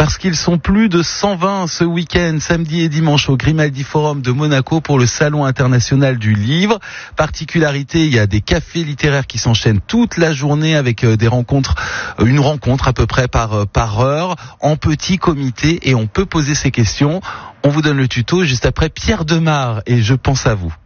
parce qu'ils sont plus de 120 ce week-end, samedi et dimanche au Grimaldi Forum de Monaco pour le Salon international du livre. Particularité, il y a des cafés littéraires qui s'enchaînent toute la journée avec des rencontres, une rencontre à peu près par heure, en petit comité, et on peut poser ses questions. On vous donne le tuto juste après Pierre Demar et Je pense à vous.